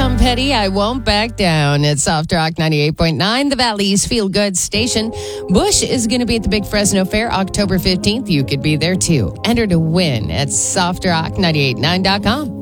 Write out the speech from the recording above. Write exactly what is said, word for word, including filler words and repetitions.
Tom Petty, I Won't Back Down at Soft Rock ninety-eight point nine, the Valley's Feel Good station. Bush is going to be at the Big Fresno Fair October fifteenth. You could be there too. Enter to win at soft rock nine eight nine dot com.